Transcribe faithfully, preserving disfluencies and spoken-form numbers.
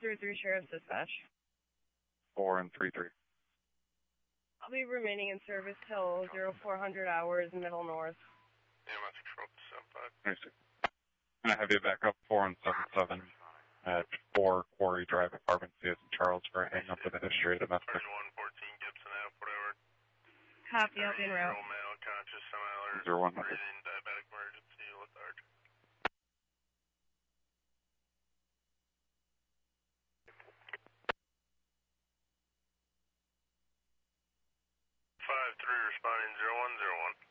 through three Sheriff's Dispatch. Four and three three. I'll be remaining in service till zero four hundred hours, Middle North. Yeah, my control seven five. I see. And I have you back up four and seven seven at four Quarry Drive, apartment C S in Charles for a hang up with a history of domestic. one fourteen Gibson Ave, whatever. Copy, I'll be en route. Male, conscious, semi-alert, Zero one hundred. breathing, diabetic emergency, lethargic. five three responding zero one zero one.